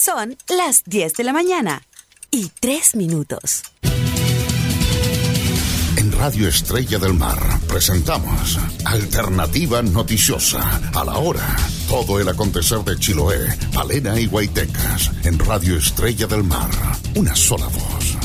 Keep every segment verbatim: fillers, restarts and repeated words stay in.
Son las diez de la mañana y tres minutos. En Radio Estrella del Mar presentamos Alternativa Noticiosa. A la hora, todo el acontecer de Chiloé, Palena y Guaytecas. En Radio Estrella del Mar, una sola voz.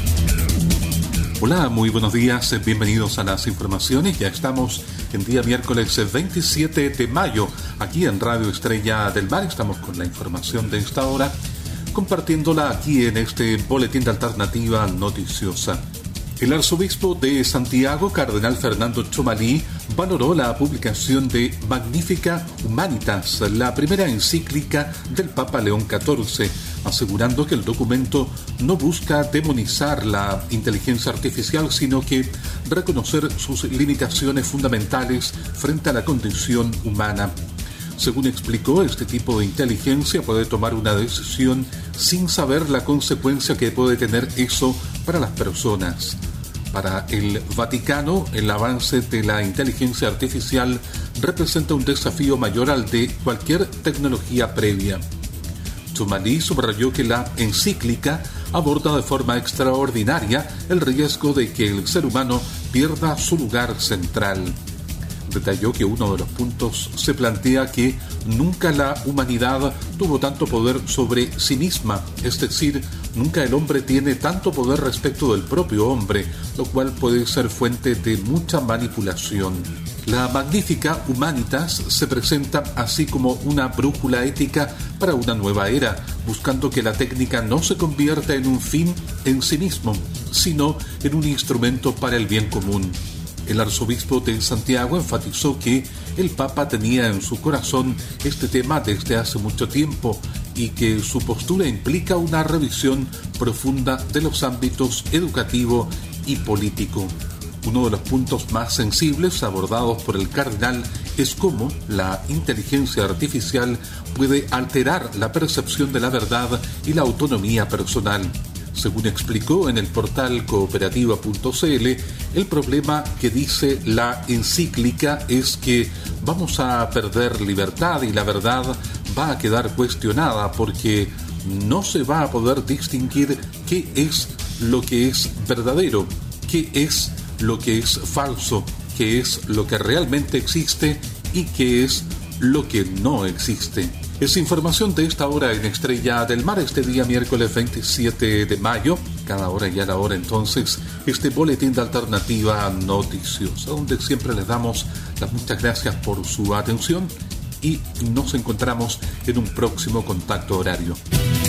Hola, muy buenos días, bienvenidos a las informaciones. Ya estamos en día miércoles veintisiete de mayo, aquí en Radio Estrella del Mar. Estamos con la información de esta hora, compartiéndola aquí en este boletín de Alternativa Noticiosa. El arzobispo de Santiago, cardenal Fernando Tchomalí, valoró la publicación de Magnificat Humanitas, la primera encíclica del Papa León catorce, asegurando que el documento no busca demonizar la inteligencia artificial, sino que reconocer sus limitaciones fundamentales frente a la condición humana. Según explicó, este tipo de inteligencia puede tomar una decisión sin saber la consecuencia que puede tener eso para las personas. Para el Vaticano, el avance de la inteligencia artificial representa un desafío mayor al de cualquier tecnología previa. Tchomalí subrayó que la encíclica aborda de forma extraordinaria el riesgo de que el ser humano pierda su lugar central. Detalló que uno de los puntos se plantea que nunca la humanidad tuvo tanto poder sobre sí misma, es decir, nunca el hombre tiene tanto poder respecto del propio hombre, lo cual puede ser fuente de mucha manipulación. La Magnificat Humanitas se presenta así como una brújula ética para una nueva era, buscando que la técnica no se convierta en un fin en sí mismo, sino en un instrumento para el bien común. El arzobispo de Santiago enfatizó que el Papa tenía en su corazón este tema desde hace mucho tiempo y que su postura implica una revisión profunda de los ámbitos educativo y político. Uno de los puntos más sensibles abordados por el cardenal es cómo la inteligencia artificial puede alterar la percepción de la verdad y la autonomía personal. Según explicó en el portal cooperativa punto c l, el problema que dice la encíclica es que vamos a perder libertad y la verdad va a quedar cuestionada porque no se va a poder distinguir qué es lo que es verdadero, qué es lo que es falso, qué es lo que realmente existe y qué es lo que no existe. Es información de esta hora en Estrella del Mar, este día miércoles veintisiete de mayo, cada hora y a la hora entonces, este boletín de Alternativa Noticiosa, donde siempre les damos las muchas gracias por su atención y nos encontramos en un próximo contacto horario.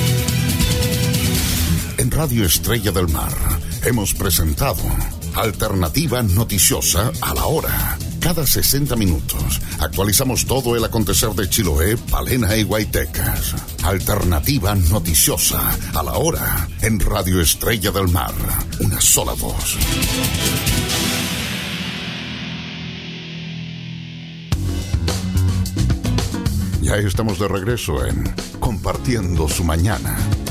En Radio Estrella del Mar hemos presentado Alternativa Noticiosa a la hora. Cada sesenta minutos actualizamos todo el acontecer de Chiloé, Palena y Guaytecas. Alternativa Noticiosa a la hora en Radio Estrella del Mar. Una sola voz. Ya estamos de regreso en Compartiendo su Mañana.